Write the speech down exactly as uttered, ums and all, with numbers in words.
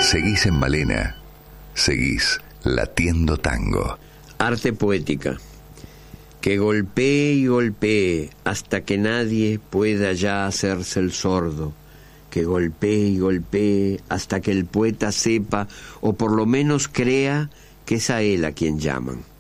seguís en Malena, seguís latiendo tango. Arte poética. Que golpee y golpee hasta que nadie pueda ya hacerse el sordo. Que golpee y golpee hasta que el poeta sepa, o por lo menos crea, que es a él a quien llaman.